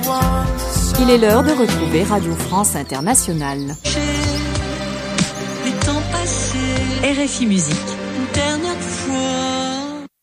Il est l'heure de retrouver Radio France Internationale. Les temps passés. RFI Musique. Une dernière fois.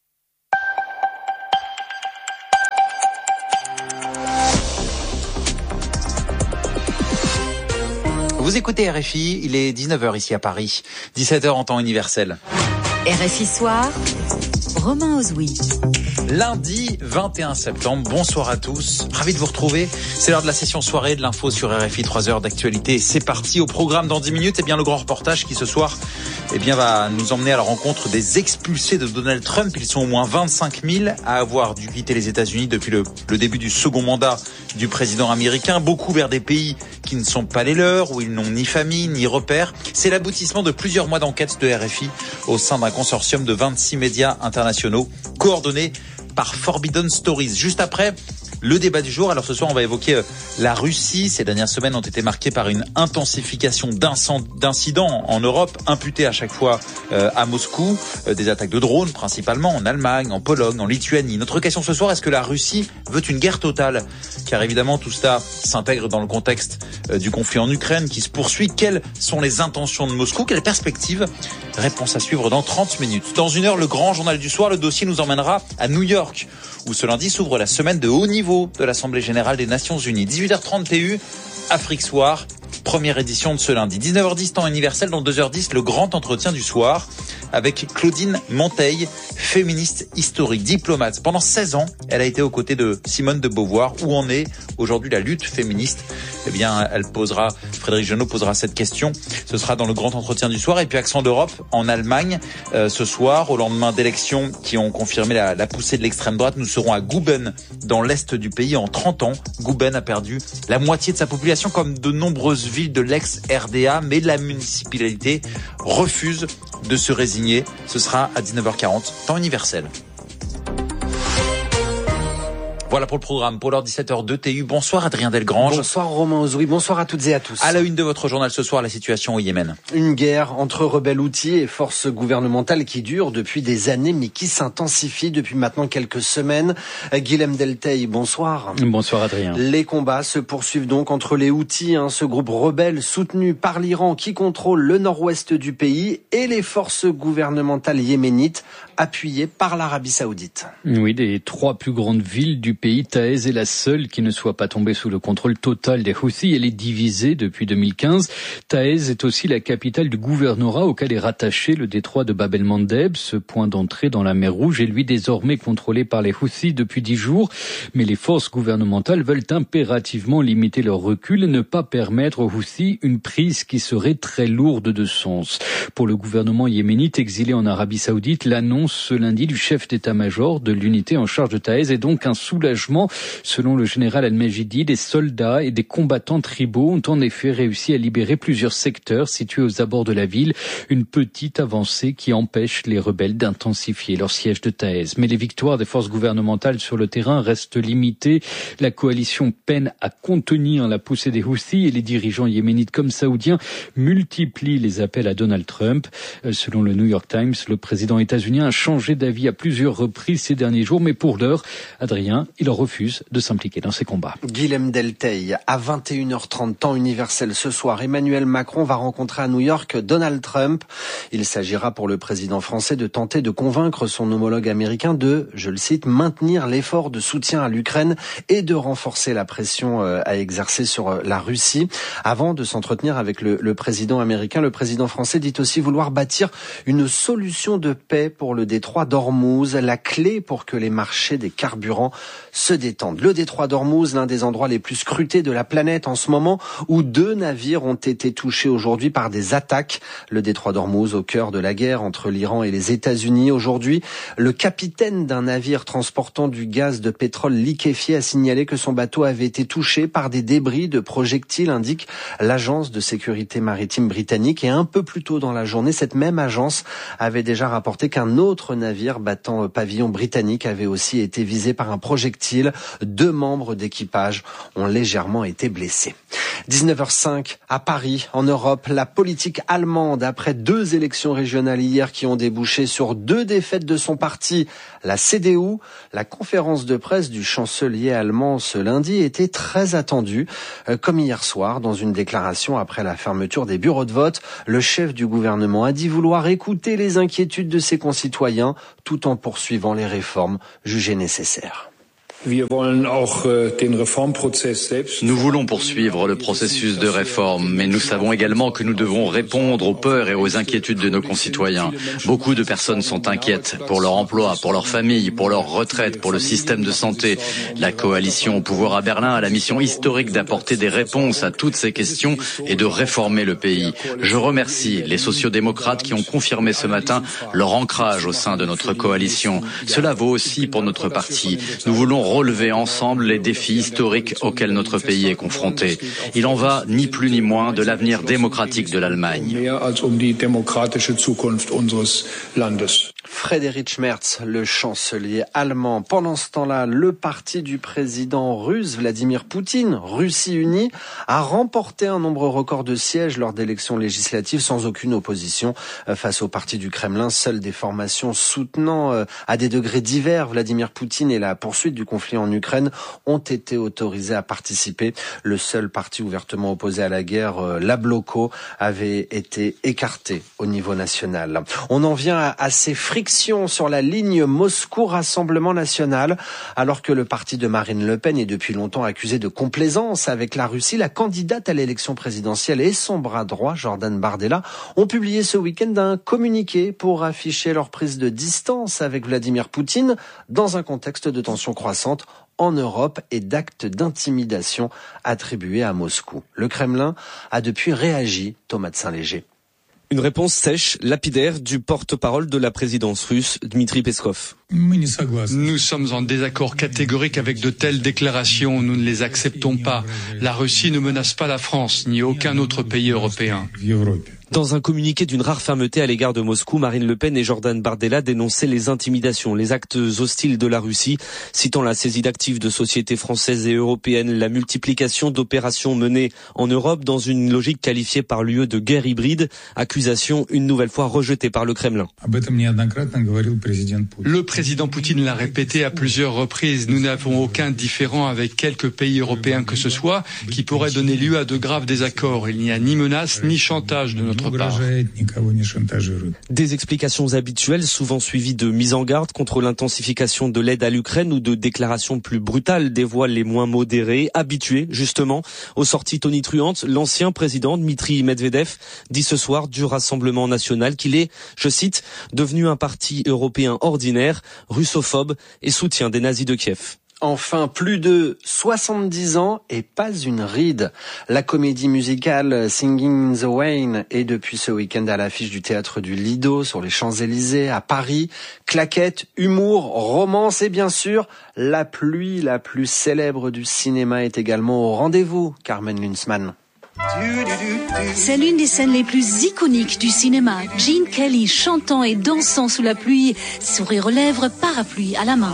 Vous écoutez RFI, il est 19h ici à Paris, 17h en temps universel. RFI Soir, Romain Ozoui. Lundi 21 septembre, bonsoir à tous, ravi de vous retrouver. C'est l'heure de la session soirée de l'info sur RFI, 3 heures d'actualité. C'est parti, au programme dans 10 minutes, le grand reportage qui ce soir va nous emmener à la rencontre des expulsés de Donald Trump. Ils sont au moins 25 000 à avoir dû quitter les États-Unis depuis le début du second mandat du président américain. Beaucoup vers des pays qui ne sont pas les leurs, où ils n'ont ni famille ni repères. C'est l'aboutissement de plusieurs mois d'enquête de RFI au sein d'un consortium de 26 médias internationaux coordonnés par Forbidden Stories. Juste après, le débat du jour. Alors ce soir, on va évoquer la Russie. Ces dernières semaines ont été marquées par une intensification d'incidents en Europe, imputés à chaque fois à Moscou. Des attaques de drones principalement en Allemagne, en Pologne, en Lituanie. Notre question ce soir, est-ce que la Russie veut une guerre totale? Car évidemment, tout cela s'intègre dans le contexte du conflit en Ukraine qui se poursuit. Quelles sont les intentions de Moscou? Quelles perspectives? Réponse à suivre dans 30 minutes. Dans une heure, le grand journal du soir. Le dossier nous emmènera à New York, où ce lundi s'ouvre la semaine de haut niveau de l'Assemblée Générale des Nations Unies. 18h30 PU, Afrique Soir, première édition de ce lundi. 19h10 temps universel, dans 2h10 le grand entretien du soir avec Claudine Monteil, féministe historique, diplomate. Pendant 16 ans, elle a été aux côtés de Simone de Beauvoir. Où en est aujourd'hui la lutte féministe? Frédéric Genot posera cette question. Ce sera dans le grand entretien du soir. Et puis accent d'Europe en Allemagne ce soir, au lendemain d'élections qui ont confirmé la poussée de l'extrême droite. Nous serons à Guben, dans l'est du pays. En 30 ans, Guben a perdu la moitié de sa population, comme de nombreuses villes de l'ex-RDA, mais la municipalité refuse de se résigner. Ce sera à 19h40, temps universel. Voilà pour le programme. Pour l'heure 17h02 TU. Bonsoir Adrien Delgrange. Bonsoir Romain Ozoui. Bonsoir à toutes et à tous. À la une de votre journal ce soir, la situation au Yémen. Une guerre entre rebelles houthis et forces gouvernementales qui dure depuis des années mais qui s'intensifie depuis maintenant quelques semaines. Guilhem Delteil, bonsoir. Bonsoir Adrien. Les combats se poursuivent donc entre les houthis, ce groupe rebelle soutenu par l'Iran qui contrôle le nord-ouest du pays, et les forces gouvernementales yéménites appuyées par l'Arabie Saoudite. Oui, des 3 plus grandes villes du pays, Taïz est la seule qui ne soit pas tombée sous le contrôle total des Houthis. Elle est divisée depuis 2015. Taïz est aussi la capitale du gouvernorat auquel est rattaché le détroit de Bab el-Mandeb. Ce point d'entrée dans la mer Rouge est lui désormais contrôlé par les Houthis depuis 10 jours. Mais les forces gouvernementales veulent impérativement limiter leur recul et ne pas permettre aux Houthis une prise qui serait très lourde de sens. Pour le gouvernement yéménite exilé en Arabie Saoudite, l'annonce ce lundi du chef d'état-major de l'unité en charge de Taïz est donc un soulagement. Selon le général Al-Majidi, des soldats et des combattants tribaux ont en effet réussi à libérer plusieurs secteurs situés aux abords de la ville, une petite avancée qui empêche les rebelles d'intensifier leur siège de Taïz. Mais les victoires des forces gouvernementales sur le terrain restent limitées. La coalition peine à contenir la poussée des Houthis et les dirigeants yéménites comme saoudiens multiplient les appels à Donald Trump. Selon le New York Times, le président états-unien a changé d'avis à plusieurs reprises ces derniers jours, mais pour l'heure, Adrien, il refuse de s'impliquer dans ces combats. Guilhem Delteil, à 21h30 temps universel ce soir, Emmanuel Macron va rencontrer à New York Donald Trump. Il s'agira pour le président français de tenter de convaincre son homologue américain de, je le cite, maintenir l'effort de soutien à l'Ukraine et de renforcer la pression à exercer sur la Russie. Avant de s'entretenir avec le président américain, le président français dit aussi vouloir bâtir une solution de paix pour le détroit d'Ormuz, la clé pour que les marchés des carburants se détendent. Le détroit d'Ormuz, l'un des endroits les plus scrutés de la planète en ce moment, où 2 navires ont été touchés aujourd'hui par des attaques. Le détroit d'Ormuz, au cœur de la guerre entre l'Iran et les États-Unis. Aujourd'hui, le capitaine d'un navire transportant du gaz de pétrole liquéfié a signalé que son bateau avait été touché par des débris de projectiles, indique l'agence de sécurité maritime britannique. Et un peu plus tôt dans la journée, cette même agence avait déjà rapporté qu'un autre autre navire battant pavillon britannique avait aussi été visé par un projectile. 2 membres d'équipage ont légèrement été blessés. 19h05 à Paris, en Europe, la politique allemande, après 2 élections régionales hier qui ont débouché sur 2 défaites de son parti, la CDU, la conférence de presse du chancelier allemand ce lundi était très attendue. Comme hier soir, dans une déclaration après la fermeture des bureaux de vote, le chef du gouvernement a dit vouloir écouter les inquiétudes de ses concitoyens tout en poursuivant les réformes jugées nécessaires. Nous voulons poursuivre le processus de réforme, mais nous savons également que nous devons répondre aux peurs et aux inquiétudes de nos concitoyens. Beaucoup de personnes sont inquiètes pour leur emploi, pour leur famille, pour leur retraite, pour le système de santé. La coalition au pouvoir à Berlin a la mission historique d'apporter des réponses à toutes ces questions et de réformer le pays. Je remercie les sociodémocrates qui ont confirmé ce matin leur ancrage au sein de notre coalition. Cela vaut aussi pour notre parti. Nous voulons relever ensemble les défis historiques auxquels notre pays est confronté. Il en va ni plus ni moins de l'avenir démocratique de l'Allemagne. Friedrich Merz, le chancelier allemand. Pendant ce temps-là, le parti du président russe Vladimir Poutine, Russie unie, a remporté un nombre record de sièges lors d'élections législatives sans aucune opposition face au parti du Kremlin. Seules des formations soutenant à des degrés divers Vladimir Poutine et la poursuite du conflit en Ukraine ont été autorisés à participer. Le seul parti ouvertement opposé à la guerre, la Bloko, avait été écarté au niveau national. On en vient à ces frictions sur la ligne Moscou-Rassemblement national. Alors que le parti de Marine Le Pen est depuis longtemps accusé de complaisance avec la Russie, la candidate à l'élection présidentielle et son bras droit, Jordan Bardella, ont publié ce week-end un communiqué pour afficher leur prise de distance avec Vladimir Poutine dans un contexte de tension croissante en Europe et d'actes d'intimidation attribués à Moscou. Le Kremlin a depuis réagi, Thomas de Saint-Léger. Une réponse sèche, lapidaire du porte-parole de la présidence russe, Dmitri Peskov. Nous sommes en désaccord catégorique avec de telles déclarations. Nous ne les acceptons pas. La Russie ne menace pas la France, ni aucun autre pays européen. Dans un communiqué d'une rare fermeté à l'égard de Moscou, Marine Le Pen et Jordan Bardella dénonçaient les intimidations, les actes hostiles de la Russie, citant la saisie d'actifs de sociétés françaises et européennes, la multiplication d'opérations menées en Europe dans une logique qualifiée par l'UE de guerre hybride, accusation une nouvelle fois rejetée par le Kremlin. Le président Poutine l'a répété à plusieurs reprises. Nous n'avons aucun différend avec quelque pays européen que ce soit qui pourrait donner lieu à de graves désaccords. Il n'y a ni menace ni chantage de notre part. Des explications habituelles, souvent suivies de mises en garde contre l'intensification de l'aide à l'Ukraine ou de déclarations plus brutales des voix les moins modérées, habituées justement aux sorties tonitruantes. L'ancien président Dmitri Medvedev dit ce soir du Rassemblement national qu'il est, je cite, devenu un parti européen ordinaire, russophobe et soutien des nazis de Kiev. Enfin, plus de 70 ans et pas une ride. La comédie musicale Singing in the Rain est depuis ce week-end à l'affiche du théâtre du Lido sur les Champs-Élysées à Paris. Claquettes, humour, romance et bien sûr, la pluie la plus célèbre du cinéma est également au rendez-vous. Carmen Lunsmann. C'est l'une des scènes les plus iconiques du cinéma. Gene Kelly chantant et dansant sous la pluie, sourire aux lèvres, parapluie à la main.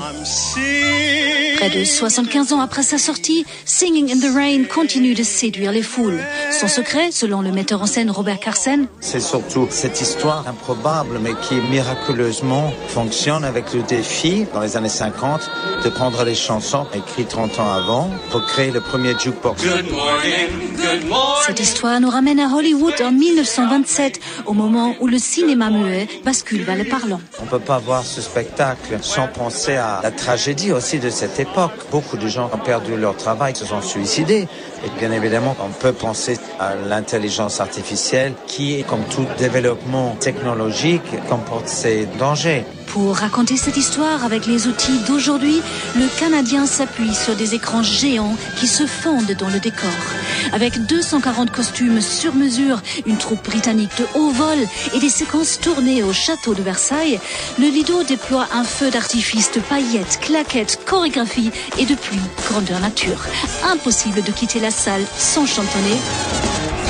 Près de 75 ans après sa sortie, Singing in the Rain continue de séduire les foules. Son secret, selon le metteur en scène Robert Carsen, c'est surtout cette histoire improbable mais qui miraculeusement fonctionne avec le défi dans les années 50 de prendre les chansons écrites 30 ans avant pour créer le premier jukebox. Good morning, good morning. Cette histoire nous ramène à Hollywood en 1927, au moment où le cinéma muet bascule vers le parlant. On ne peut pas voir ce spectacle sans penser à la tragédie aussi de cette époque. Beaucoup de gens ont perdu leur travail, se sont suicidés. Et bien évidemment, on peut penser à l'intelligence artificielle qui, comme tout développement technologique, comporte ses dangers. Pour raconter cette histoire avec les outils d'aujourd'hui, le Canadien s'appuie sur des écrans géants qui se fondent dans le décor. Avec 240 costumes sur mesure, une troupe britannique de haut vol et des séquences tournées au château de Versailles, le Lido déploie un feu d'artifice de paillettes, claquettes, chorégraphie et de pluie, grandeur nature. Impossible de quitter la salle sans chantonner.